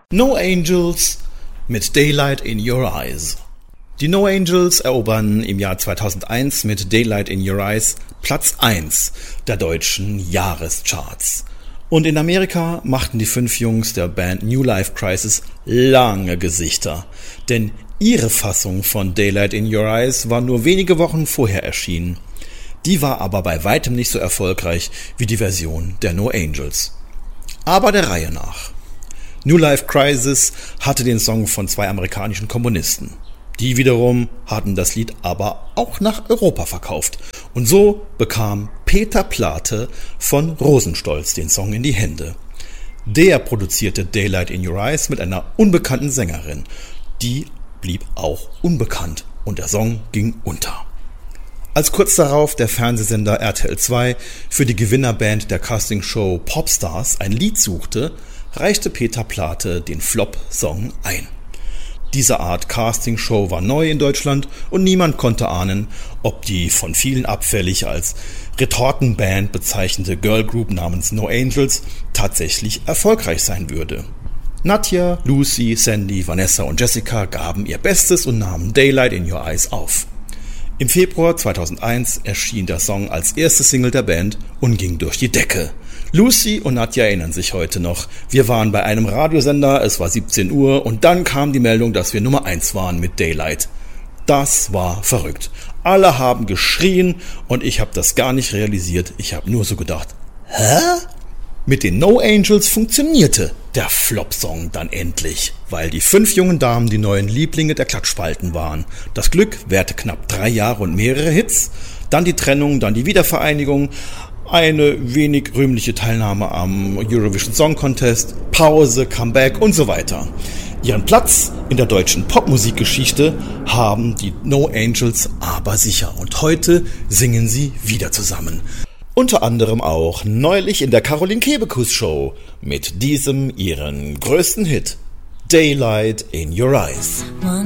No Angels mit Daylight in Your Eyes. Die No Angels erobern im Jahr 2001 mit Daylight in Your Eyes Platz 1 der deutschen Jahrescharts. Und in Amerika machten die 5 Jungs der Band New Life Crisis lange Gesichter, denn ihre Fassung von Daylight in Your Eyes war nur wenige Wochen vorher erschienen. Die war aber bei weitem nicht so erfolgreich wie die Version der No Angels. Aber der Reihe nach. New Life Crisis hatte den Song von 2 amerikanischen Komponisten. Die wiederum hatten das Lied aber auch nach Europa verkauft. Und so bekam Peter Plate von Rosenstolz den Song in die Hände. Der produzierte Daylight in Your Eyes mit einer unbekannten Sängerin. Die blieb auch unbekannt und der Song ging unter. Als kurz darauf der Fernsehsender RTL 2 für die Gewinnerband der Castingshow Popstars ein Lied suchte, reichte Peter Plate den Flop-Song ein. Diese Art Castingshow war neu in Deutschland und niemand konnte ahnen, ob die von vielen abfällig als Retortenband bezeichnete Girlgroup namens No Angels tatsächlich erfolgreich sein würde. Nadja, Lucy, Sandy, Vanessa und Jessica gaben ihr Bestes und nahmen Daylight in Your Eyes auf. Im Februar 2001 erschien der Song als erste Single der Band und ging durch die Decke. Lucy und Nadja erinnern sich heute noch. Wir waren bei einem Radiosender, es war 17 Uhr und dann kam die Meldung, dass wir Nummer 1 waren mit Daylight. Das war verrückt. Alle haben geschrien und ich habe das gar nicht realisiert. Ich habe nur so gedacht, hä? Mit den No Angels funktionierte der Flop-Song dann endlich, weil die 5 jungen Damen die neuen Lieblinge der Klatschspalten waren. Das Glück währte knapp 3 Jahre und mehrere Hits, dann die Trennung, dann die Wiedervereinigung, eine wenig rühmliche Teilnahme am Eurovision Song Contest, Pause, Comeback und so weiter. Ihren Platz in der deutschen Popmusikgeschichte haben die No Angels aber sicher und heute singen sie wieder zusammen. Unter anderem auch neulich in der Caroline Kebekus Show mit diesem ihren größten Hit, Daylight in Your Eyes.